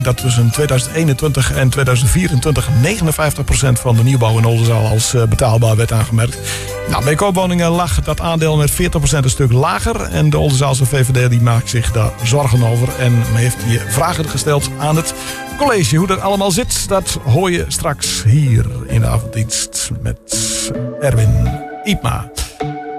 dat tussen 2021 en 2024 59% van de nieuwbouw in Oldenzaal als betaalbaar werd aangemerkt. Nou, bij koopwoningen lag dat aandeel met 40% een stuk lager. En de Oldenzaalse VVD die maakt zich daar zorgen over. En heeft hier vragen gesteld aan het college. Hoe dat allemaal zit, dat hoor je straks hier in de avonddienst met Erwin Iepma.